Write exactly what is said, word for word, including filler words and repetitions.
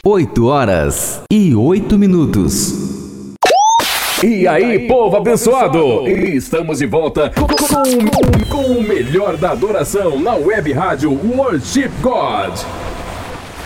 oito horas e oito minutos. E aí, povo abençoado! Estamos de volta com, com, com o melhor da adoração na web rádio Worship God.